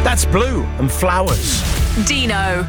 That's Blue and Flowers. Dino.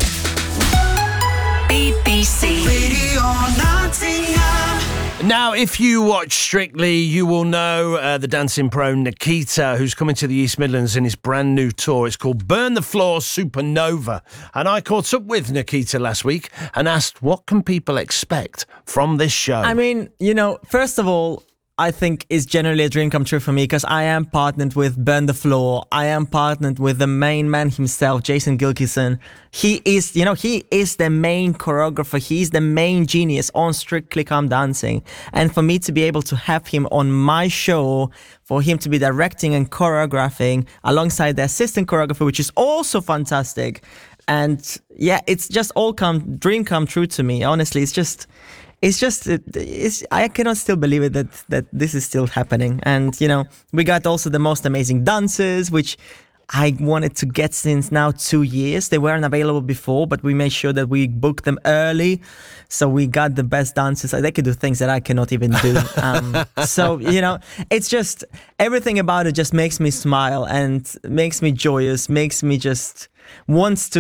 BBC. Radio Nottingham. Now, if you watch Strictly, you will know the dancing pro Nikita, who's coming to the East Midlands in his brand new tour. It's called Burn the Floor Supernova. And I caught up with Nikita last week and asked, what can people expect from this show? I mean, first of all, I think it's generally a dream come true for me because I am partnered with Burn the Floor. I am partnered with the main man himself, Jason Gilkison. He is the main choreographer. He's the main genius on Strictly Come Dancing. And for me to be able to have him on my show, for him to be directing and choreographing alongside the assistant choreographer, which is also fantastic. And yeah, it's just all dream come true to me. Honestly, I cannot still believe it that this is still happening. And, we got also the most amazing dancers, which I wanted to get since now 2 years. They weren't available before, but we made sure that we booked them early. So we got the best dancers. They can do things that I cannot even do. So, it's just everything about it just makes me smile and makes me joyous, makes me want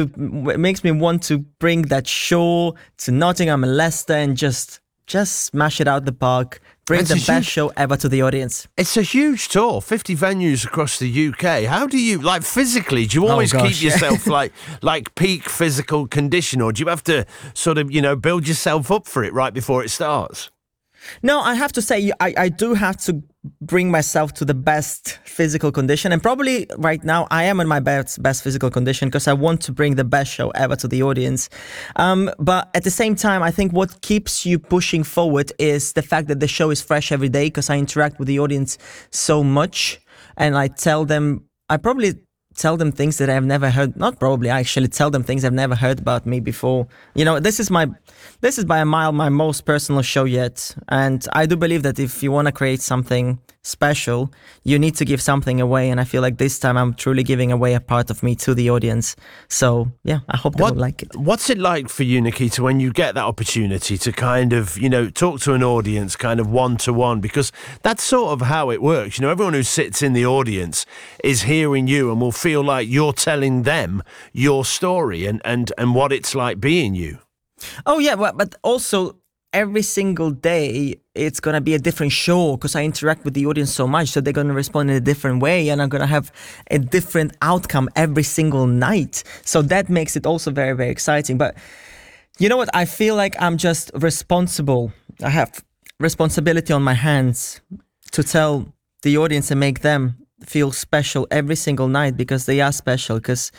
to bring that show to Nottingham and Leicester and just smash it out the park, bring the best show ever to the audience. It's a huge tour, 50 venues across the UK. How do you, physically, do you always keep yourself like peak physical condition, or do you have to sort of, build yourself up for it right before it starts? No, I have to say, I do have to bring myself to the best physical condition. And probably right now I am in my best physical condition because I want to bring the best show ever to the audience. But at the same time, I think what keeps you pushing forward is the fact that the show is fresh every day because I interact with the audience so much. And I probably tell them things that I've never heard. Not probably, I actually tell them things I've never heard about me before. This is by a mile my most personal show yet. And I do believe that if you want to create something special, you need to give something away. And I feel like this time I'm truly giving away a part of me to the audience. So yeah, I hope they will like it. What's it like for you, Nikita, when you get that opportunity to kind of, talk to an audience kind of one-to-one? Because that's sort of how it works. Everyone who sits in the audience is hearing you and will feel like you're telling them your story and what it's like being you. Oh yeah, but also every single day it's going to be a different show because I interact with the audience so much, so they're going to respond in a different way and I'm going to have a different outcome every single night. So that makes it also very, very exciting. But you know what? I feel like I'm just responsible. I have responsibility on my hands to tell the audience and make them feel special every single night because they are special. Because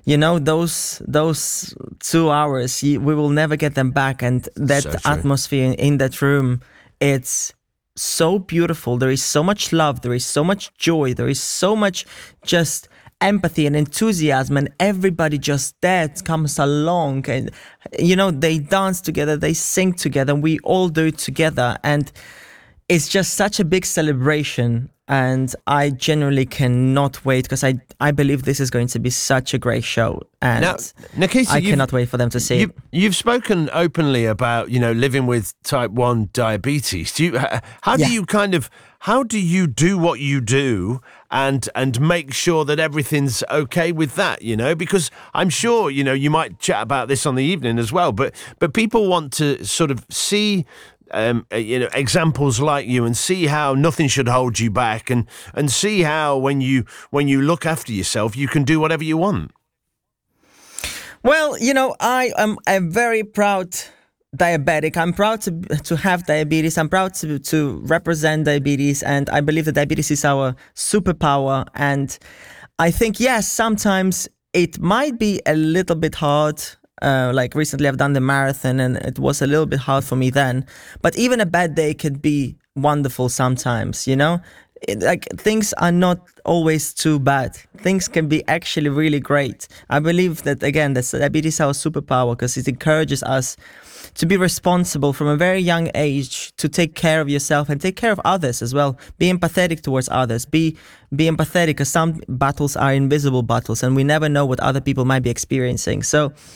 those 2 hours we will never get them back, and that atmosphere in that room, it's so beautiful. There is so much love, there is so much joy, there is so much just empathy and enthusiasm, and everybody just there comes along and they dance together, they sing together, and we all do it together, and it's just such a big celebration. And I genuinely cannot wait because I believe this is going to be such a great show. And now, Nikita, I cannot wait for them to see it. You've spoken openly about, living with type 1 diabetes. How do you do what you do and make sure that everything's okay with that, Because I'm sure, you might chat about this on the evening as well, but people want to sort of see examples like you and see how nothing should hold you back and see how when you look after yourself, you can do whatever you want. Well, I am a very proud diabetic. I'm proud to have diabetes. I'm proud to represent diabetes, and I believe that diabetes is our superpower. And I think, yes, sometimes it might be a little bit hard. Like recently I've done the marathon and it was a little bit hard for me then, but even a bad day could be wonderful sometimes, things are not always too bad. Things can be actually really great. I believe that, again, that diabetes is our superpower because it encourages us to be responsible from a very young age, to take care of yourself and take care of others as well. Be empathetic towards others. Be empathetic because some battles are invisible battles and we never know what other people might be experiencing. So